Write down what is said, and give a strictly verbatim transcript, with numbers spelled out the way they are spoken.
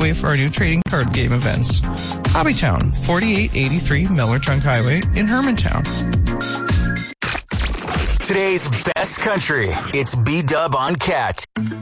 away for our new trading card game events. Hobbytown, forty-eight eighty-three Miller Trunk Highway in Hermantown. Today's best country. It's B-Dub on Cat.